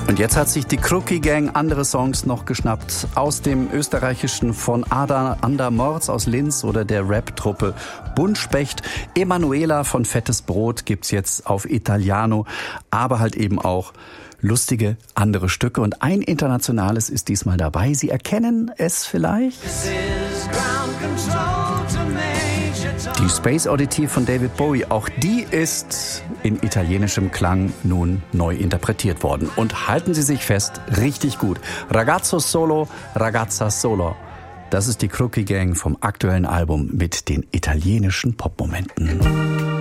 Und jetzt hat sich die Crookie Gang andere Songs noch geschnappt. Aus dem österreichischen von Ada Andermorz aus Linz oder der Rap-Truppe Buntspecht. Emanuela von Fettes Brot gibt's jetzt auf Italiano, aber halt eben auch lustige andere Stücke. Und ein internationales ist diesmal dabei. Sie erkennen es vielleicht? Die Space Oddity von David Bowie, auch die ist in italienischem Klang nun neu interpretiert worden. Und halten Sie sich fest, richtig gut. Ragazzo solo, ragazza solo. Das ist die Crookie Gang vom aktuellen Album mit den italienischen Popmomenten.